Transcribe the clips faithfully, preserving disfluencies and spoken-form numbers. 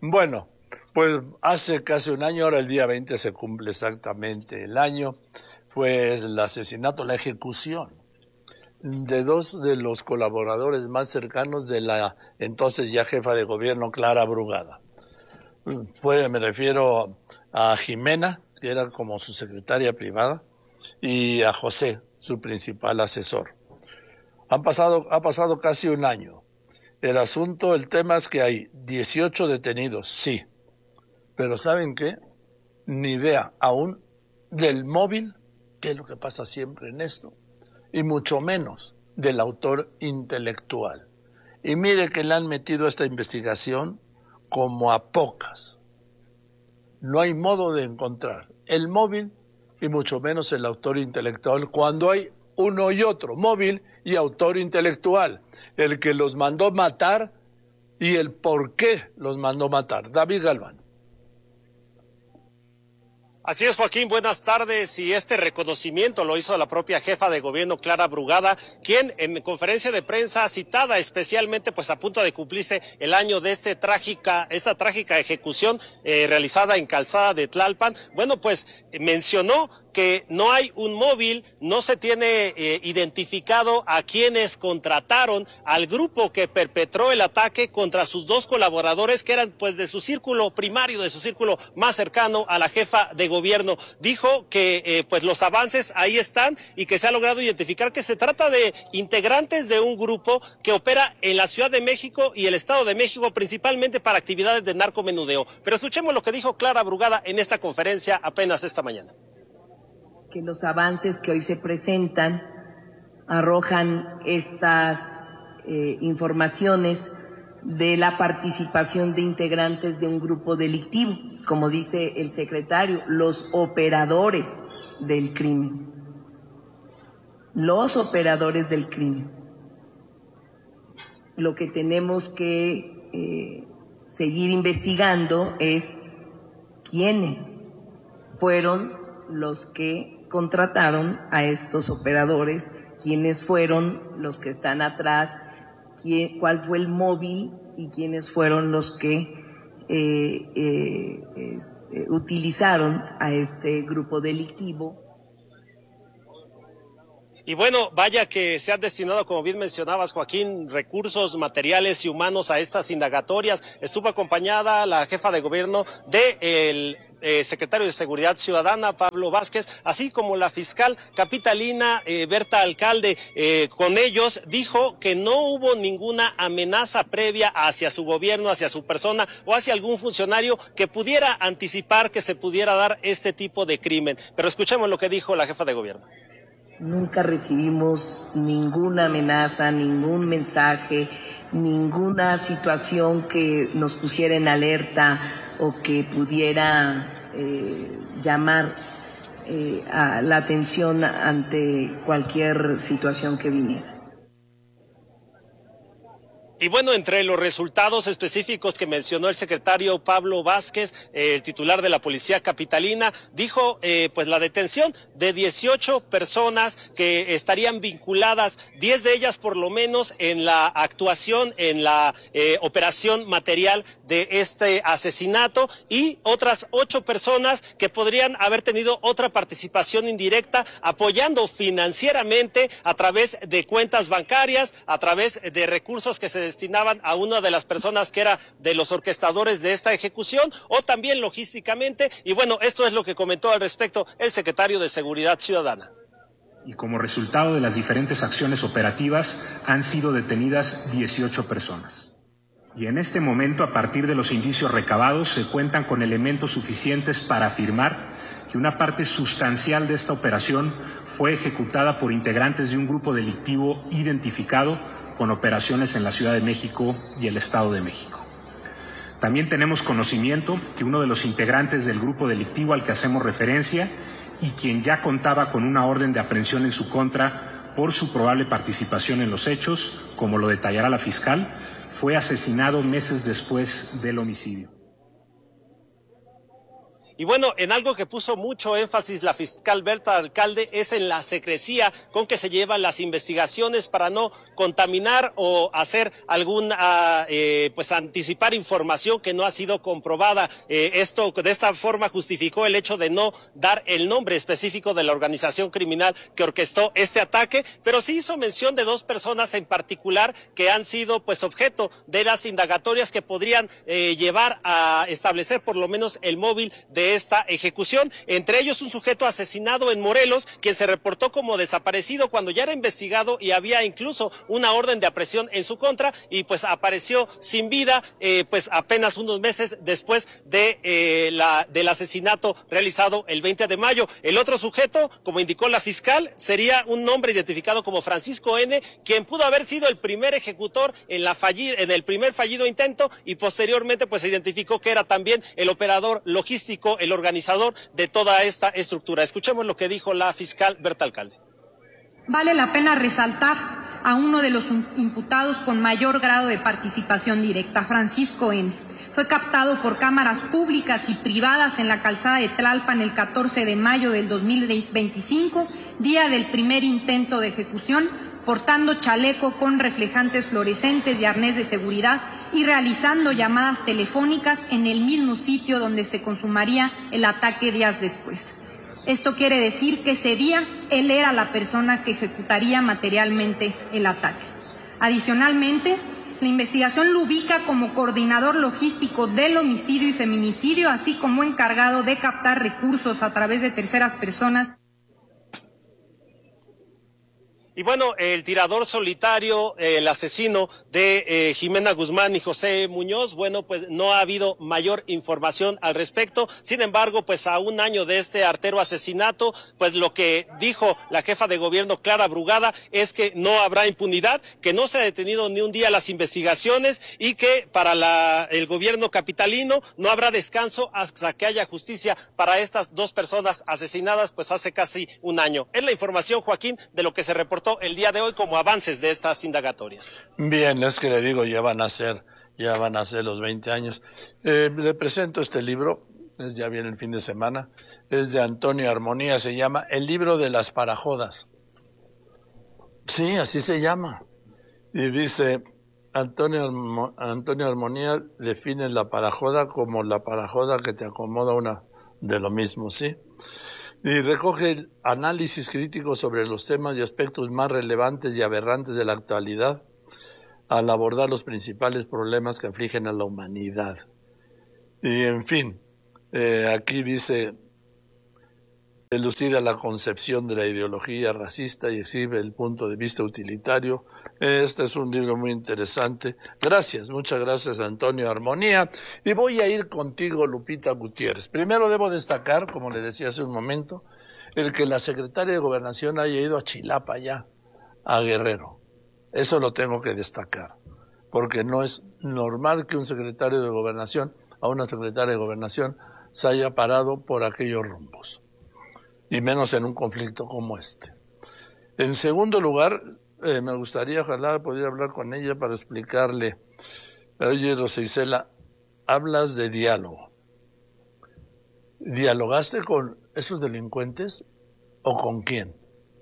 Bueno, pues hace casi un año, ahora el día veinte se cumple exactamente el año, fue el asesinato, la ejecución de dos de los colaboradores más cercanos de la entonces ya jefa de gobierno, Clara Brugada. Fue, me refiero a Jimena, que era como su secretaria privada, y a José, su principal asesor. Han pasado, ha pasado casi un año. El asunto, el tema es que hay dieciocho detenidos, sí. Pero ¿saben qué? Ni idea aún del móvil, que es lo que pasa siempre en esto, y mucho menos del autor intelectual. Y mire que le han metido a esta investigación como a pocas. No hay modo de encontrar el móvil y mucho menos el autor intelectual cuando hay uno y otro, móvil y autor intelectual, el que los mandó matar y el por qué los mandó matar. David Galván. Así es, Joaquín, buenas tardes. Y este reconocimiento lo hizo la propia jefa de gobierno, Clara Brugada, quien en conferencia de prensa citada especialmente, pues a punto de cumplirse el año de este trágica, esta trágica ejecución eh, realizada en Calzada de Tlalpan, bueno, pues mencionó que no hay un móvil, no se tiene eh, identificado a quienes contrataron al grupo que perpetró el ataque contra sus dos colaboradores, que eran pues de su círculo primario, de su círculo más cercano a la jefa de gobierno. Dijo que eh, pues los avances ahí están y que se ha logrado identificar que se trata de integrantes de un grupo que opera en la Ciudad de México y el Estado de México, principalmente para actividades de narcomenudeo. Pero escuchemos lo que dijo Clara Brugada en esta conferencia apenas esta mañana. Que los avances que hoy se presentan arrojan estas eh, informaciones de la participación de integrantes de un grupo delictivo, como dice el secretario, los operadores del crimen. Los operadores del crimen. Lo que tenemos que eh, seguir investigando es quiénes fueron los que contrataron a estos operadores, quiénes fueron los que están atrás, quién, cuál fue el móvil y quiénes fueron los que eh, eh, es, eh, utilizaron a este grupo delictivo. Y bueno, vaya que se han destinado, como bien mencionabas, Joaquín, recursos materiales y humanos a estas indagatorias. Estuvo acompañada la jefa de gobierno del eh, secretario de Seguridad Ciudadana, Pablo Vázquez, así como la fiscal capitalina, eh, Berta Alcalde. Eh, con ellos dijo que no hubo ninguna amenaza previa hacia su gobierno, hacia su persona o hacia algún funcionario que pudiera anticipar que se pudiera dar este tipo de crimen. Pero escuchemos lo que dijo la jefa de gobierno. Nunca recibimos ninguna amenaza, ningún mensaje, ninguna situación que nos pusiera en alerta o que pudiera eh, llamar eh, a la atención ante cualquier situación que viniera. Y bueno, entre los resultados específicos que mencionó el secretario Pablo Vázquez, eh, el titular de la Policía Capitalina, dijo eh, pues la detención de dieciocho personas que estarían vinculadas, diez de ellas por lo menos en la actuación, en la eh, operación material de este asesinato, y otras ocho personas que podrían haber tenido otra participación indirecta apoyando financieramente a través de cuentas bancarias, a través de recursos que se destinaban a una de las personas que era de los orquestadores de esta ejecución, o también logísticamente. Y bueno, esto es lo que comentó al respecto el secretario de Seguridad Ciudadana. Y como resultado de las diferentes acciones operativas han sido detenidas dieciocho personas. Y en este momento, a partir de los indicios recabados, se cuentan con elementos suficientes para afirmar que una parte sustancial de esta operación fue ejecutada por integrantes de un grupo delictivo identificado con operaciones en la Ciudad de México y el Estado de México. También tenemos conocimiento que uno de los integrantes del grupo delictivo al que hacemos referencia y quien ya contaba con una orden de aprehensión en su contra por su probable participación en los hechos, como lo detallará la fiscal, fue asesinado meses después del homicidio. Y bueno, en algo que puso mucho énfasis la fiscal Berta Alcalde es en la secrecía con que se llevan las investigaciones para no contaminar o hacer algún, uh, eh, pues anticipar información que no ha sido comprobada. Eh, esto de esta forma justificó el hecho de no dar el nombre específico de la organización criminal que orquestó este ataque, pero sí hizo mención de dos personas en particular que han sido pues objeto de las indagatorias que podrían eh, llevar a establecer por lo menos el móvil de esta ejecución. Entre ellos un sujeto asesinado en Morelos, quien se reportó como desaparecido cuando ya era investigado y había incluso una orden de aprehensión en su contra, y pues apareció sin vida eh, pues apenas unos meses después de eh, la del asesinato realizado el veinte de mayo. El otro sujeto, como indicó la fiscal, sería un hombre identificado como Francisco N., quien pudo haber sido el primer ejecutor en la falli- en el primer fallido intento, y posteriormente pues se identificó que era también el operador logístico, el organizador de toda esta estructura. Escuchemos lo que dijo la fiscal Berta Alcalde. Vale la pena resaltar a uno de los imputados con mayor grado de participación directa, Francisco N. Fue captado por cámaras públicas y privadas en la calzada de Tlalpan el catorce de mayo del dos mil veinticinco, día del primer intento de ejecución, portando chaleco con reflejantes fluorescentes y arnés de seguridad y realizando llamadas telefónicas en el mismo sitio donde se consumaría el ataque días después. Esto quiere decir que ese día él era la persona que ejecutaría materialmente el ataque. Adicionalmente, la investigación lo ubica como coordinador logístico del homicidio y feminicidio, así como encargado de captar recursos a través de terceras personas. Y bueno, el tirador solitario, el asesino de eh, Jimena Guzmán y José Muñoz, bueno, pues no ha habido mayor información al respecto. Sin embargo, pues a un año de este artero asesinato, pues lo que dijo la jefa de gobierno, Clara Brugada, es que no habrá impunidad, que no se ha detenido ni un día las investigaciones y que para la, el gobierno capitalino no habrá descanso hasta que haya justicia para estas dos personas asesinadas pues hace casi un año. Es la información, Joaquín, de lo que se reportó el día de hoy como avances de estas indagatorias. Bien, es que le digo, ya van a ser, ya van a ser los veinte años. Eh, le presento este libro, ya viene el fin de semana, es de Antonio Armonía, se llama El libro de las parajodas. Sí, así se llama. Y dice, Antonio, Antonio Armonía define la parajoda como la parajoda que te acomoda una de lo mismo, ¿sí? Y recoge análisis críticos sobre los temas y aspectos más relevantes y aberrantes de la actualidad al abordar los principales problemas que afligen a la humanidad. Y en fin, eh, aquí dice, elucida la concepción de la ideología racista y exhibe el punto de vista utilitario. Este es un libro muy interesante. Gracias, muchas gracias, Antonio Armonía. Y voy a ir contigo, Lupita Gutiérrez. Primero debo destacar, como le decía hace un momento, el que la secretaria de Gobernación haya ido a Chilapa ya, a Guerrero. Eso lo tengo que destacar, porque no es normal que un secretario de Gobernación, a una secretaria de Gobernación, se haya parado por aquellos rumbos, y menos en un conflicto como este. En segundo lugar, eh, me gustaría, ojalá pudiera hablar con ella para explicarle, oye, Rosa Isela, hablas de diálogo. ¿Dialogaste con esos delincuentes o con quién?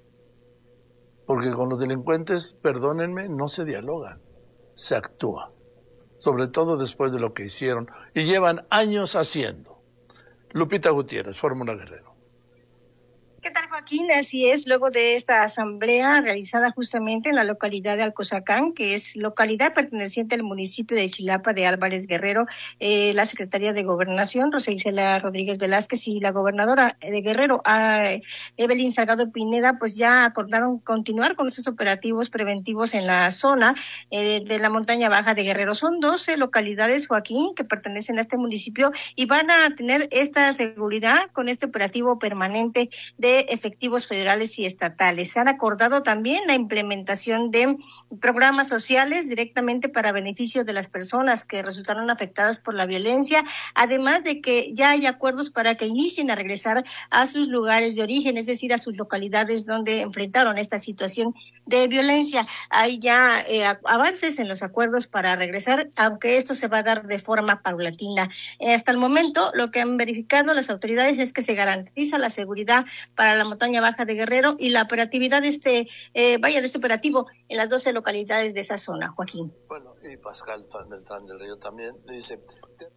Porque con los delincuentes, perdónenme, no se dialoga, se actúa, sobre todo después de lo que hicieron y llevan años haciendo. Lupita Gutiérrez, Fórmula Guerrero. ¿Qué tal, Joaquín? Así es, luego de esta asamblea realizada justamente en la localidad de Alcozacán, que es localidad perteneciente al municipio de Chilapa de Álvarez Guerrero, eh, la Secretaría de Gobernación, Rosa Isela Rodríguez Velázquez, y la gobernadora de Guerrero, eh, Evelyn Salgado Pineda, pues ya acordaron continuar con estos operativos preventivos en la zona eh, de la montaña baja de Guerrero. Son doce localidades, Joaquín, que pertenecen a este municipio y van a tener esta seguridad con este operativo permanente de efectividad respectivos federales y estatales. Se han acordado también la implementación de programas sociales directamente para beneficio de las personas que resultaron afectadas por la violencia, además de que ya hay acuerdos para que inicien a regresar a sus lugares de origen, es decir, a sus localidades donde enfrentaron esta situación de violencia. Hay ya eh, avances en los acuerdos para regresar, aunque esto se va a dar de forma paulatina. Eh, hasta el momento, lo que han verificado las autoridades es que se garantiza la seguridad para la montaña baja de Guerrero y la operatividad de este, eh, vaya, de este operativo en las doce localidades de esa zona, Joaquín. Bueno, y Pascal Beltrán del Río también le dice, el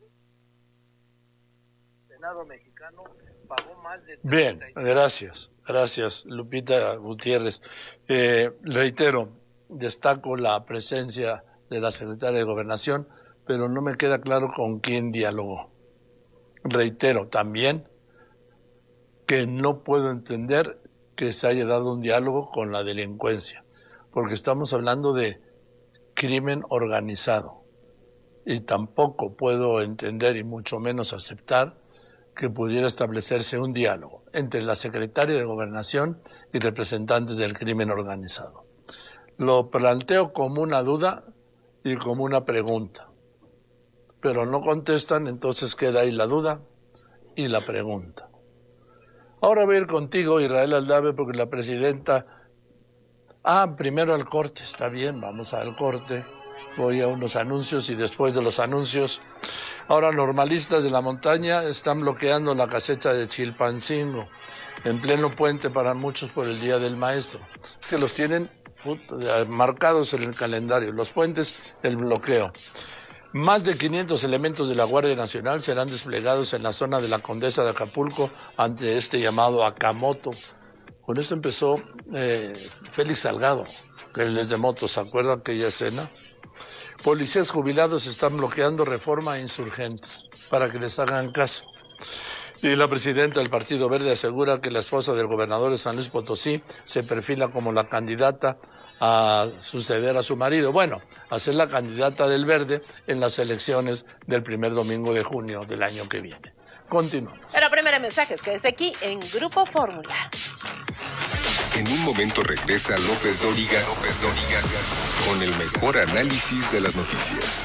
Senado mexicano pagó más de... Bien, gracias, gracias Lupita Gutiérrez. Eh, reitero, destaco la presencia de la secretaria de Gobernación, pero no me queda claro con quién dialogó. Reitero también que no puedo entender que se haya dado un diálogo con la delincuencia, porque estamos hablando de crimen organizado y tampoco puedo entender y mucho menos aceptar que pudiera establecerse un diálogo entre la secretaria de Gobernación y representantes del crimen organizado. Lo planteo como una duda y como una pregunta, pero no contestan, entonces queda ahí la duda y la pregunta. Ahora voy a ir contigo, Israel Aldave, porque la presidenta... Ah, primero al corte, está bien, vamos al corte. Voy a unos anuncios y después de los anuncios... Ahora, normalistas de la montaña están bloqueando la cosecha de Chilpancingo, en pleno puente para muchos por el Día del Maestro, que los tienen puta, marcados en el calendario. Los puentes, el bloqueo. Más de quinientos elementos de la Guardia Nacional serán desplegados en la zona de la Condesa de Acapulco ante este llamado Akamoto. Con esto empezó eh, Félix Salgado, que él es de motos, ¿se acuerda aquella escena? Policías jubilados están bloqueando Reforma e Insurgentes para que les hagan caso. Y la presidenta del Partido Verde asegura que la esposa del gobernador de San Luis Potosí se perfila como la candidata a suceder a su marido. Bueno, a ser la candidata del Verde en las elecciones del primer domingo de junio del año que viene. Continuamos. Pero primero mensajes, que es aquí en Grupo Fórmula. En un momento regresa López Dóriga, López Dóriga con el mejor análisis de las noticias.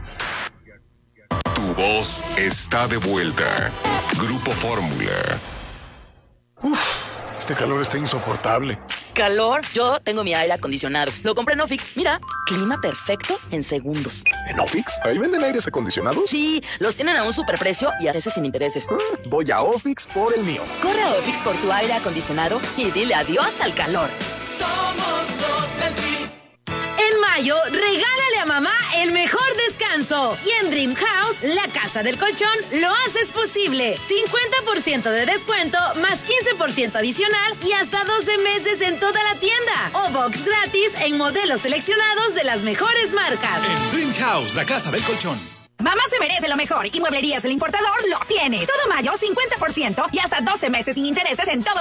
Tu voz está de vuelta. Grupo Fórmula. Uf, este calor está insoportable. ¿Calor? Yo tengo mi aire acondicionado. Lo compré en Ofix. Mira, clima perfecto en segundos. ¿En Ofix? ¿Ahí venden aires acondicionados? Sí, los tienen a un superprecio y a veces sin intereses. Mm, voy a Ofix por el mío. Corre a Ofix por tu aire acondicionado y dile adiós al calor. Somos los del Team. En mayo, regálale a mamá el mejor descanso. Y en Dream House, la casa del colchón, lo haces posible. cincuenta por ciento de descuento, más quince por ciento adicional y hasta doce meses en toda la tienda. O box gratis en modelos seleccionados de las mejores marcas. En Dream House, la casa del colchón. Mamá se merece lo mejor y Mueblerías El Importador lo tiene. Todo mayo, cincuenta por ciento y hasta doce meses sin intereses en todo